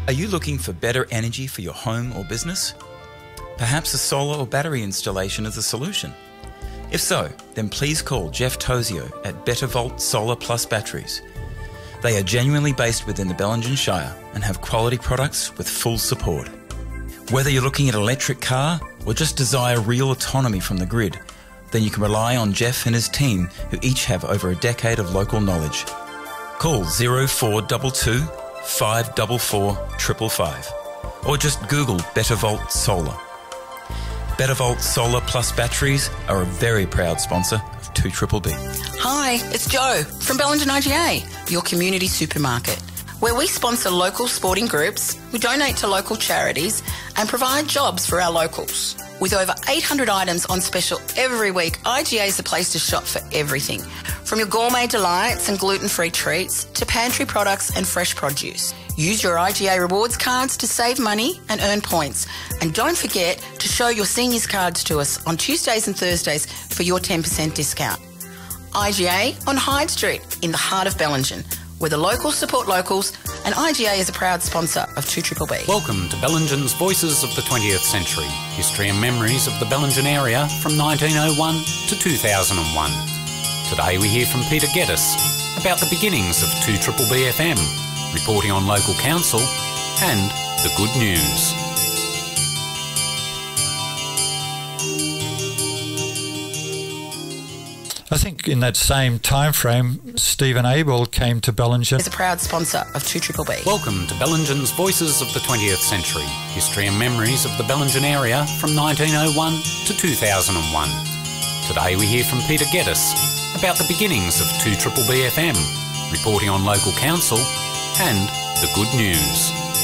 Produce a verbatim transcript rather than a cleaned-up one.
Are you looking for better energy for your home or business? Perhaps a solar or battery installation is the solution. If so, then please call Jeff Tozio at BetterVolt Solar Plus Batteries. They are genuinely based within the Bellingen Shire and have quality products with full support. Whether you're looking at an electric car or just desire real autonomy from the grid, then you can rely on Jeff and his team, who each have over a decade of local knowledge. Call zero four two two, five four four, five five five or just Google BetterVolt Solar. BetterVolt Solar Plus Batteries are a very proud sponsor of two B B. Hi, it's Jo from Bellingen I G A, your community supermarket, where we sponsor local sporting groups, we donate to local charities and provide jobs for our locals. With over eight hundred items on special every week, I G A is the place to shop for everything, from your gourmet delights and gluten-free treats to pantry products and fresh produce. Use your I G A rewards cards to save money and earn points. And don't forget to show your seniors cards to us on Tuesdays and Thursdays for your ten percent discount. I G A on Hyde Street in the heart of Bellingen, where the locals support locals, and I G A is a proud sponsor of two B B. Welcome to Bellingen's Voices of the twentieth Century, history and memories of the Bellingen area from nineteen oh one to two thousand one. Today we hear from Peter Geddes about the beginnings of two B B F M, reporting on local council and the good news. I think in that same time frame, Stephen Abel came to Bellingen. Is a proud sponsor of two B B. Welcome to Bellingen's Voices of the twentieth Century, history and memories of the Bellingen area from nineteen oh one to two thousand one. Today we hear from Peter Geddes about the beginnings of two B B F M, reporting on local council and the good news.